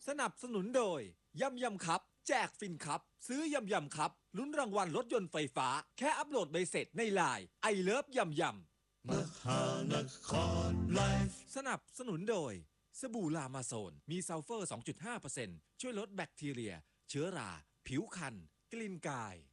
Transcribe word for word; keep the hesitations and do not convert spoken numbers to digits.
สนับสนุนโดยยำยำครับแจกฟินครับซื้อยำยำครับลุ้นรางวัลรถยนต์ไฟฟ้าแค่อัปโหลดใบเสร็จในไลน์ไอเลิฟยำยำมหานครไลฟ์สนับสนุนโดยสบู่ลามาโซนมีซัลเฟอร์ สองจุดห้าเปอร์เซ็นต์ ช่วยลดแบคทีเรียเชื้อราผิวคันกลิ่นกาย